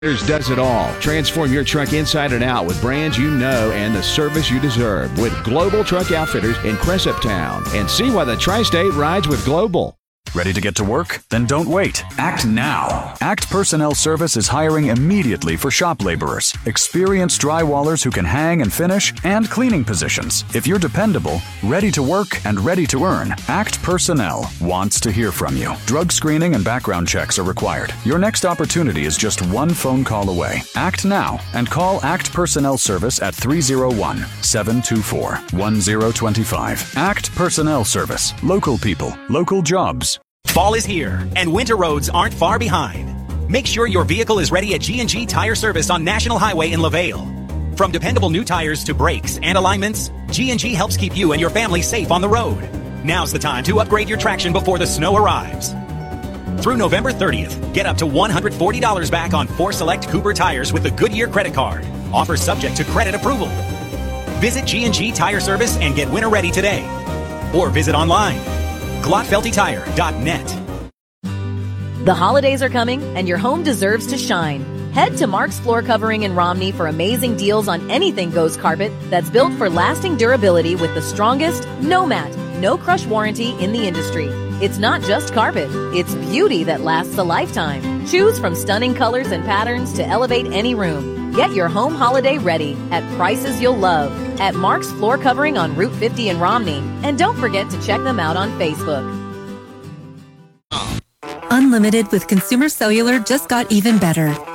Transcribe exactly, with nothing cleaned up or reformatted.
Does it all. Transform your truck inside and out with brands you know and the service you deserve with Global Truck Outfitters in Crescent Town. And see why the Tri-State rides with Global. Ready to get to work? Then don't wait. Act now. Act Personnel Service is hiring immediately for shop laborers, experienced drywallers who can hang and finish, and cleaning positions. If you're dependable, ready to work, and ready to earn, Act Personnel wants to hear from you. Drug screening and background checks are required. Your next opportunity is just one phone call away. Act now and call Act Personnel Service at three oh one, seven two four, one oh two five. Act Personnel Service. Local people, local jobs. Fall is here, and winter roads aren't far behind. Make sure your vehicle is ready at G and G Tire Service on National Highway in LaVale. From dependable new tires to brakes and alignments, G and G helps keep you and your family safe on the road. Now's the time to upgrade your traction before the snow arrives. Through November thirtieth, get up to one hundred forty dollars back on four select Cooper tires with the Goodyear credit card. Offer subject to credit approval. Visit G and G Tire Service and get winter ready today. Or visit online. glotfelty tire dot net. The holidays are coming, and your home deserves to shine. Head to Mark's Floor Covering in Romney for amazing deals on anything Ghost carpet that's built for lasting durability with the strongest, no mat, no crush warranty in the industry. It's not just carpet, it's beauty that lasts a lifetime. Choose from stunning colors and patterns to elevate any room. Get your home holiday ready at prices you'll love at Mark's Floor Covering on Route fifty in Romney. And don't forget to check them out on Facebook. Unlimited with Consumer Cellular just got even better.